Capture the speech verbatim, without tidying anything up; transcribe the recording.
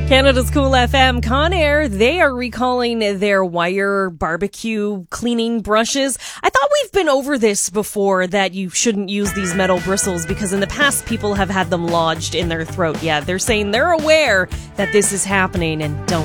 Canada's Cool F M, Conair, they are recalling their wire barbecue cleaning brushes. I thought we've been over this before, that you shouldn't use these metal bristles because in the past people have had them lodged in their throat. Yeah, they're saying they're aware that this is happening and don't